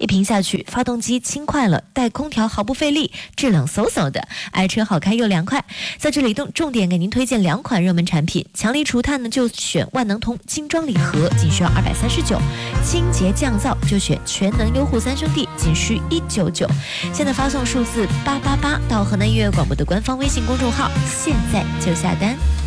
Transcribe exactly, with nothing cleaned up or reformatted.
一瓶下去，发动机轻快了，带空调毫不费力，制冷嗖嗖的，爱车好开又凉快。在这里重重点给您推荐两款热门产品，强力除碳呢就选万能通精装礼盒，仅需要二百三十九；清洁降噪就选全能优护三兄弟，仅需一百九十九。现在发送数字八八八到河南音乐广播的官方微信公众号，现在就下单。